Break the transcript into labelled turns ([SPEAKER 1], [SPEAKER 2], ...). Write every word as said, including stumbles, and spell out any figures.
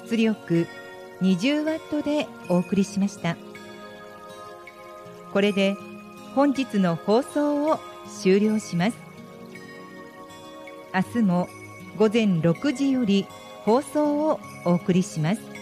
[SPEAKER 1] 出力にじゅうワットでお送りしました。これで本日の放送を終了します。明日もごぜんろくじより放送をお送りします。